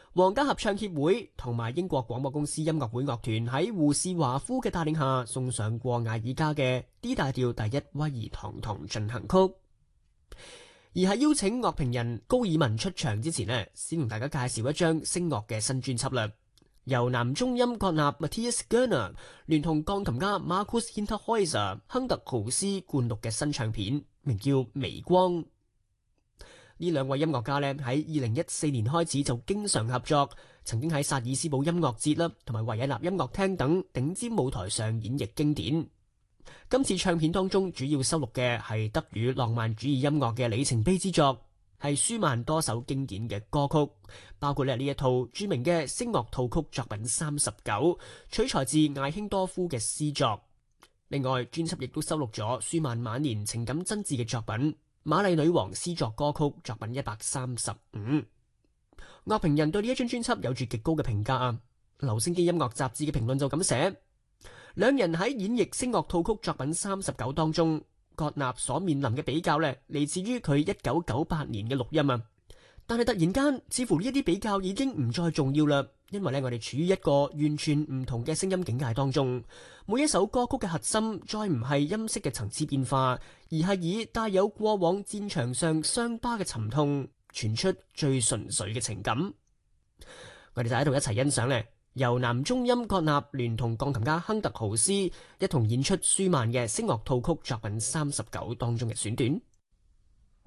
皇家合唱協會同埋英國廣播公司音樂會樂團喺胡士華夫嘅帶領下送上過艾爾加嘅 D 大調第一威爾堂堂進行曲。而喺邀請樂評人高爾文出場之前呢，先同大家介紹一張聲樂嘅新專輯啦。由男中音國納 Matthias Gerner 聯同鋼琴家 Markus Hinterhäuser 亨特豪斯灌錄嘅新唱片，名叫《微光》。呢兩位音樂家呢，喺2014年開始就經常合作，曾經喺薩爾斯堡音樂節啦，同埋維也納音樂廳等頂尖舞台上演繹經典。今次唱片當中主要收錄嘅係德語浪漫主義音樂嘅里程碑之作，係舒曼多首經典嘅歌曲，包括呢一套著名嘅聲樂套曲作品39，取材自艾興多夫嘅詩作。另外，專輯亦都收錄咗舒曼晚年情感真摯嘅作品《瑪麗女王》詩作歌曲作品135。樂評人對呢一張專輯有住極高嘅評價啊！留聲機音樂雜誌嘅評論就咁寫：兩人喺演繹聲樂套曲作品39當中，葛納所面臨嘅比較呢，嚟自於佢1998年嘅錄音啊。但係突然間，似乎呢一啲比較已經唔再重要啦，因為呢，我哋處於一個完全唔同嘅聲音境界當中。每一首歌曲嘅核心，再唔係音色嘅層次變化，而係以帶有過往戰場上傷疤嘅沉痛，傳出最純粹嘅情感。我哋就喺度一齊欣賞呢，由男中音葛納聯同鋼琴家亨特豪斯一同演出舒曼嘅聲樂套曲作品39當中嘅選段。